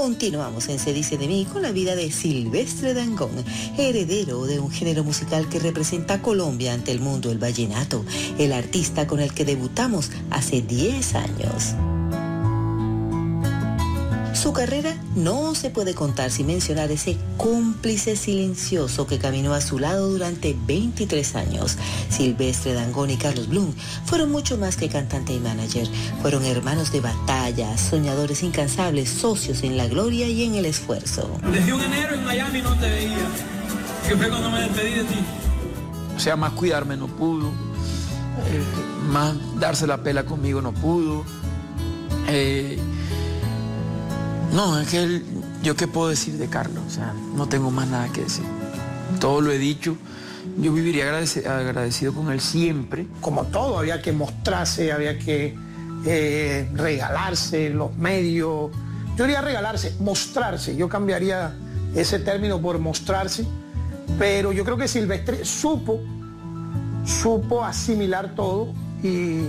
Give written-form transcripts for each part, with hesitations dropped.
Continuamos en Se dice de mí con la vida de Silvestre Dangond, heredero de un género musical que representa a Colombia ante el mundo, el vallenato, el artista con el que debutamos hace 10 años. Su carrera no se puede contar sin mencionar ese cómplice silencioso que caminó a su lado durante 23 años. Silvestre Dangond y Carlos Blum fueron mucho más que cantante y manager. Fueron hermanos de batalla, soñadores incansables, socios en la gloria y en el esfuerzo. Desde un enero en Miami no te veía, que fue cuando me despedí de ti. O sea, más cuidarme no pudo, más darse la pela conmigo no pudo. No, es que yo qué puedo decir de Carlos, o sea, no tengo más nada que decir. Todo lo he dicho, yo viviría agradecido con él siempre. Como todo, había que mostrarse, había que regalarse, los medios. Yo diría regalarse, mostrarse, yo cambiaría ese término por mostrarse, pero yo creo que Silvestre supo asimilar todo y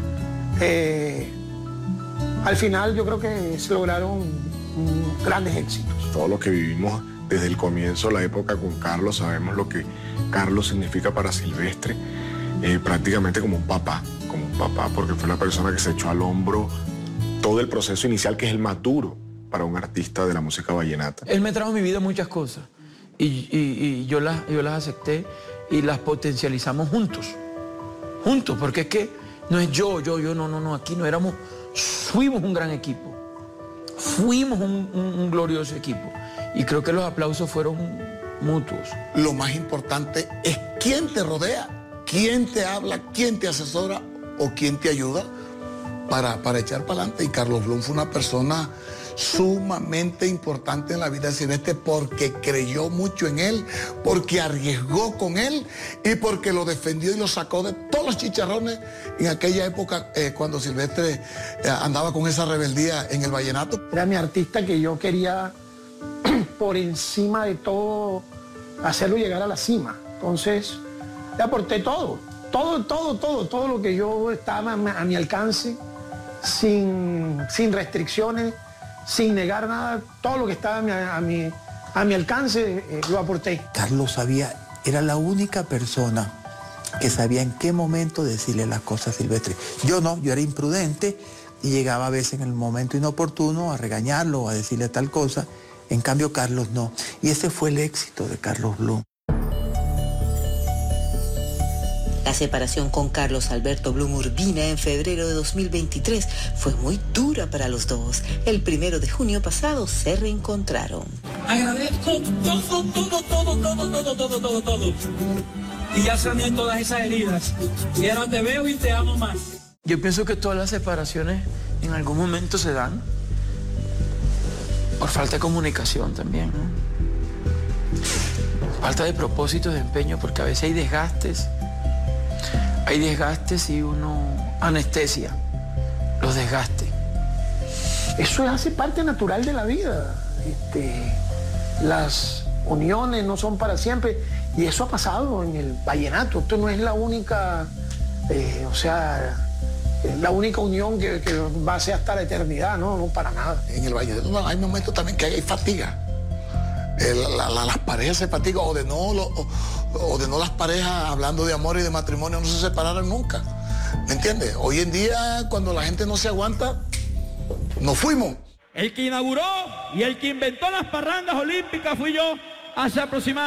al final yo creo que se lograron grandes éxitos. Todo lo que vivimos desde el comienzo, la época con Carlos, sabemos lo que Carlos significa para Silvestre, prácticamente como un papá, porque fue la persona que se echó al hombro todo el proceso inicial, que es el más duro para un artista de la música vallenata. Él me trajo a mi vida muchas cosas y yo las acepté y las potencializamos juntos, porque es que no es yo, no, aquí no éramos, fuimos un gran equipo. Fuimos un glorioso equipo y creo que los aplausos fueron mutuos. Lo más importante es quién te rodea, quién te habla, quién te asesora o quién te ayuda para echar para adelante. Y Carlos Blum fue una persona sumamente importante en la vida de Silvestre porque creyó mucho en él, porque arriesgó con él y porque lo defendió y lo sacó de todos los chicharrones en aquella época cuando Silvestre andaba con esa rebeldía en el vallenato. Era mi artista que yo quería por encima de todo hacerlo llegar a la cima. Entonces le aporté todo lo que yo estaba a mi alcance, sin restricciones, sin negar nada, todo lo que estaba a mi alcance lo aporté. Carlos era la única persona que sabía en qué momento decirle las cosas a Silvestre. Yo no, yo era imprudente y llegaba a veces en el momento inoportuno a regañarlo o a decirle tal cosa. En cambio, Carlos no. Y ese fue el éxito de Carlos Blum. La separación con Carlos Alberto Blum Urbina en febrero de 2023 fue muy dura para los dos. El 1 de junio pasado se reencontraron. Agradezco todo. Y ya sané todas esas heridas. Y ahora te veo y te amo más. Yo pienso que todas las separaciones en algún momento se dan por falta de comunicación también, ¿no? Falta de propósito, de empeño, porque a veces hay desgastes y uno anestesia los desgastes. Eso hace parte natural de la vida. Las uniones no son para siempre y eso ha pasado en el vallenato. Esto no es la única, la única unión que va a ser hasta la eternidad, no para nada. En el vallenato hay momentos también que hay fatiga. Las parejas se fatigan o de no las parejas hablando de amor y de matrimonio no se separaran nunca. ¿Me entiendes? Hoy en día cuando la gente no se aguanta, nos fuimos. El que inauguró y el que inventó las parrandas olímpicas fui yo hace aproximadamente